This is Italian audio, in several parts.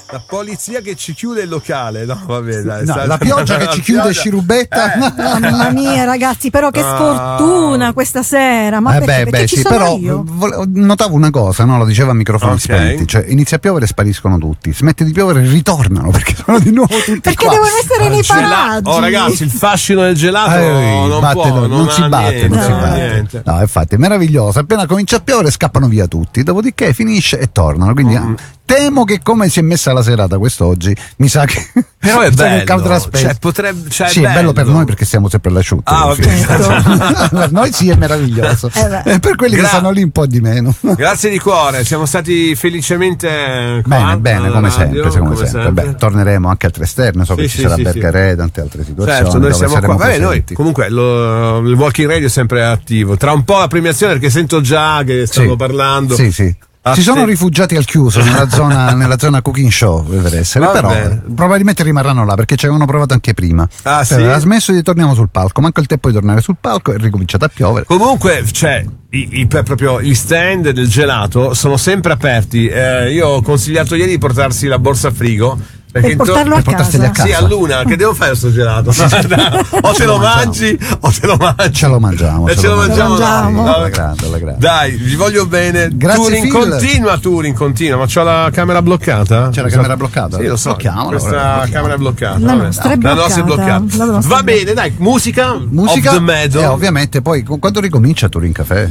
La polizia che ci chiude il locale, no? Vabbè, dai, no, la pioggia che ci chiude Scirubetta. Mamma mia, ragazzi, però che sfortuna questa sera. Ma perché ci sì, sono però io? Notavo una cosa, no? Lo diceva a microfoni spenti, cioè inizia a piovere e spariscono tutti, smette di piovere e ritornano perché sono di nuovo tutti perché qua. Devono essere nei paraggi. Oh ragazzi, il fascino del gelato non si batte. No, infatti è meraviglioso. Appena comincia a piovere scappano via tutti, dopodiché finisce e tornano. Quindi temo che come si è messa la serata quest'oggi, mi sa che però è bello, sì, è bello per noi perché siamo sempre all'asciutto. Per noi sì, è meraviglioso. Per quelli che stanno lì un po' di meno. Grazie di cuore, siamo stati felicemente bene, come sempre. Beh, torneremo anche altre esterne, so che ci sarà Bergarè, tante altre situazioni. Certo, noi siamo qua. Noi comunque il Walking Radio è sempre attivo. Tra un po' la premiazione, perché sento già che stanno parlando. Sì. Si sono rifugiati al chiuso nella zona cooking show, deve essere, però probabilmente rimarranno là perché ci avevano provato anche prima. Ha smesso di torniamo sul palco, manca il tempo di tornare sul palco e è ricominciato a piovere. Comunque, proprio gli stand del gelato sono sempre aperti. Io ho consigliato ieri di portarsi la borsa frigo. Per portarlo a casa. Sì, a Luna, che devo fare sto gelato? O te lo mangi o te lo mangi. Ce lo mangiamo. Alla grande. Dai, vi voglio bene. Grazie, Touring continua, ma c'ho la camera bloccata? C'è la camera bloccata? Sì, lo so. Questa camera è bloccata. La nostra è bloccata. Va bene, dai, musica of the meadow. Ovviamente poi quando ricomincia Touring Café?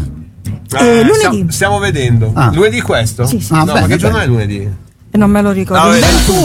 Lunedì. Stiamo vedendo. Lunedì questo? Sì. Ma che giorno è lunedì? Non me lo ricordo. 21.